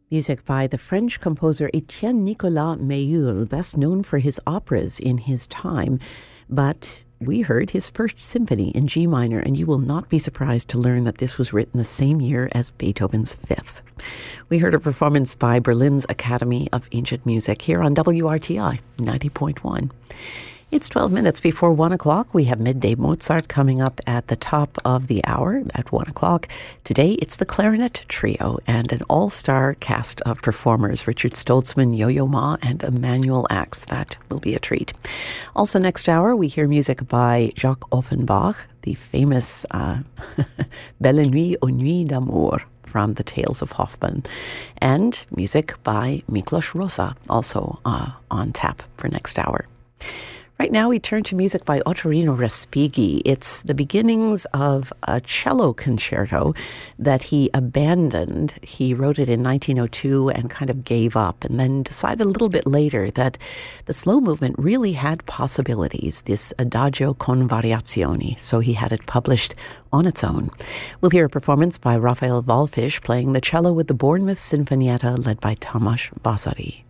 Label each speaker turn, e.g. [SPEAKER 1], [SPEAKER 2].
[SPEAKER 1] Music by the French composer Etienne Nicolas Méhul, best known for his operas in his time. But we heard his first symphony in G minor, and you will not be surprised to learn that this was written the same year as Beethoven's Fifth. We heard a performance by Berlin's Academy of Ancient Music here on WRTI 90.1. It's 12 minutes before 1 o'clock. We have Midday Mozart coming up at the top of the hour at 1 o'clock. Today, it's the Clarinet Trio and an all-star cast of performers, Richard Stoltzman, Yo-Yo Ma, and Emanuel Ax. That will be a treat. Also next hour, we hear music by Jacques Offenbach, the famous Belle Nuit aux Nuits d'Amour from the Tales of Hoffmann, and music by Miklos Rozsa, also on tap for next hour. Right now we turn to music by Ottorino Respighi. It's the beginnings of a cello concerto that he abandoned. He wrote it in 1902 and kind of gave up, and then decided a little bit later that the slow movement really had possibilities, this Adagio con Variazioni, so he had it published on its own. We'll hear a performance by Raphael Wallfisch playing the cello with the Bournemouth Sinfonietta led by Tomasz Vasari.